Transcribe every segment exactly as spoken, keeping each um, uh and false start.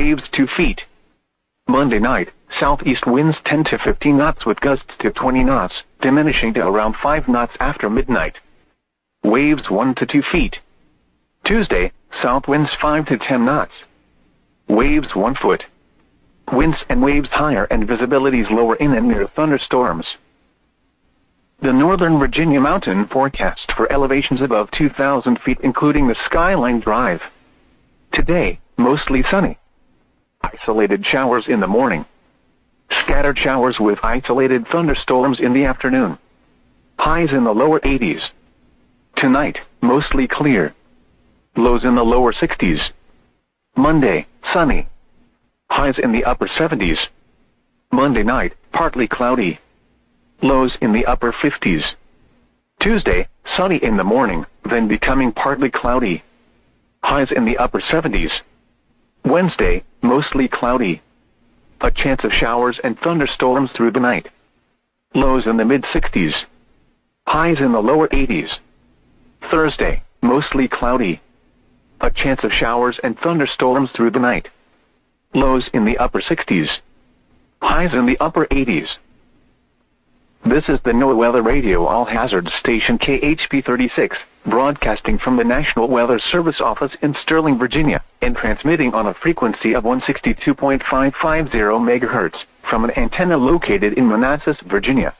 waves two feet. Monday night, southeast winds ten to fifteen knots with gusts to twenty knots, diminishing to around five knots after midnight. Waves one to two feet. Tuesday, south winds five to ten knots. Waves one foot. Winds and waves higher and visibilities lower in and near thunderstorms. The Northern Virginia mountain forecast for elevations above two thousand feet, including the Skyline Drive. Today, mostly sunny. Isolated showers in the morning. Scattered showers with isolated thunderstorms in the afternoon. Highs in the lower eighties. Tonight, mostly clear. Lows in the lower sixties. Monday, sunny. Highs in the upper seventies. Monday night, partly cloudy. Lows in the upper fifties. Tuesday, sunny in the morning, then becoming partly cloudy. Highs in the upper seventies. Wednesday, mostly cloudy. A chance of showers and thunderstorms through the night. Lows in the mid-sixties. Highs in the lower eighties. Thursday, mostly cloudy. A chance of showers and thunderstorms through the night. Lows in the upper sixties. Highs in the upper eighties. This is the NOAA Weather Radio All-Hazard Station K H P thirty-six, broadcasting from the National Weather Service office in Sterling, Virginia, and transmitting on a frequency of one sixty-two point five five zero megahertz from an antenna located in Manassas, Virginia.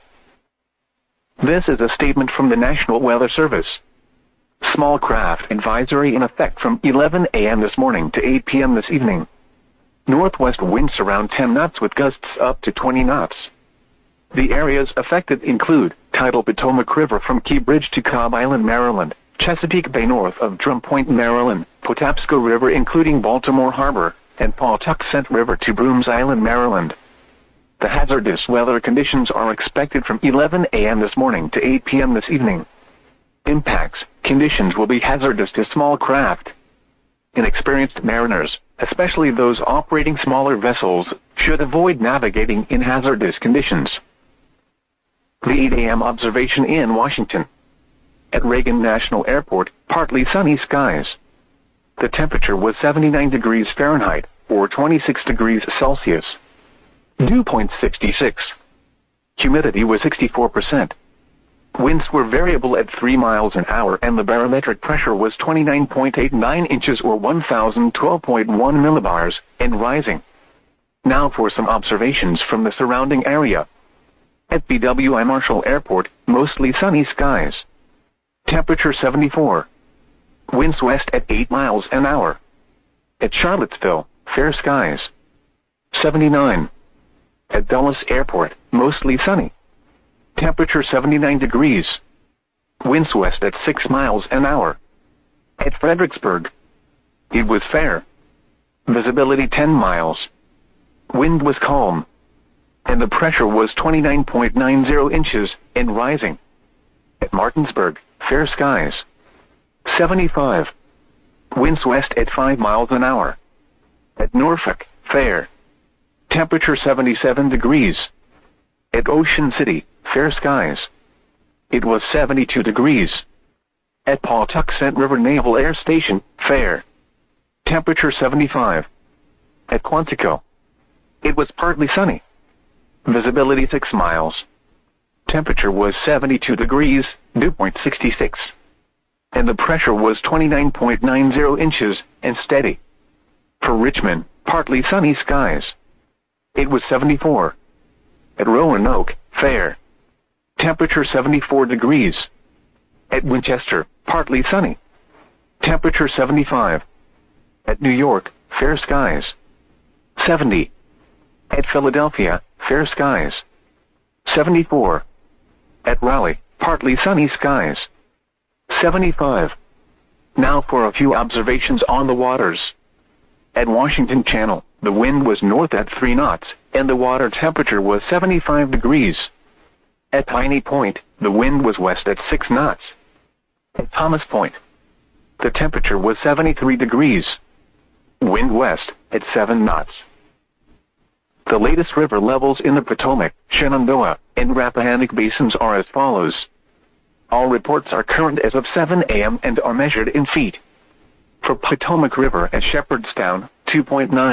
This is a statement from the National Weather Service. Small craft advisory in effect from eleven a m this morning to eight p m this evening. Northwest winds around ten knots with gusts up to twenty knots. The areas affected include tidal Potomac River from Key Bridge to Cobb Island, Maryland, Chesapeake Bay north of Drum Point, Maryland, Patapsco River including Baltimore Harbor, and Pawtuxet River to Brooms Island, Maryland. The hazardous weather conditions are expected from eleven a m this morning to eight p m this evening. Impacts: conditions will be hazardous to small craft. Inexperienced mariners, especially those operating smaller vessels, should avoid navigating in hazardous conditions. The eight a m observation in Washington. At Reagan National Airport, partly sunny skies. The temperature was seventy-nine degrees Fahrenheit, or twenty-six degrees Celsius. Dew point sixty-six. Humidity was sixty-four percent. Winds were variable at three miles an hour and the barometric pressure was twenty-nine point eight nine inches or one thousand twelve point one millibars, and rising. Now for some observations from the surrounding area. At B W I Marshall Airport, mostly sunny skies. Temperature seventy-four. Winds west at eight miles an hour. At Charlottesville, fair skies. seventy-nine. At Dulles Airport, mostly sunny. Temperature seventy-nine degrees. Winds west at six miles an hour. At Fredericksburg, it was fair. Visibility ten miles. Wind was calm. And the pressure was twenty-nine point nine zero inches, and rising. At Martinsburg, fair skies. seventy-five. Winds west at five miles an hour. At Norfolk, fair. Temperature seventy-seven degrees. At Ocean City, fair skies. It was seventy-two degrees. At Pawtuxet River Naval Air Station, fair. Temperature seventy-five. At Quantico, it was partly sunny. Visibility six miles. Temperature was seventy-two degrees, dew point sixty-six. And the pressure was twenty-nine point nine zero inches, and steady. For Richmond, partly sunny skies. It was seventy-four. At Roanoke, fair. Temperature seventy-four degrees. At Winchester, partly sunny. Temperature seventy-five. At New York, fair skies. seventy. At Philadelphia, fair skies. seventy-four. At Raleigh, partly sunny skies. seventy-five. Now for a few observations on the waters. At Washington Channel, the wind was north at three knots, and the water temperature was seventy-five degrees. At Piney Point, the wind was west at six knots. At Thomas Point, the temperature was seventy-three degrees. Wind west at seven knots. The latest river levels in the Potomac, Shenandoah, and Rappahannock basins are as follows. All reports are current as of seven a m and are measured in feet. For Potomac River at Shepherdstown, two point nine.